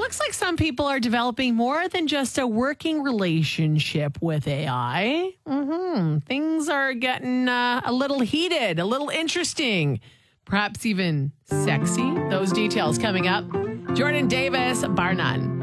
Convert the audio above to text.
looks like some people are developing more than just a working relationship with AI. Things are getting a little heated, a little interesting, perhaps even sexy. Those details coming up. Jordan Davis, bar none.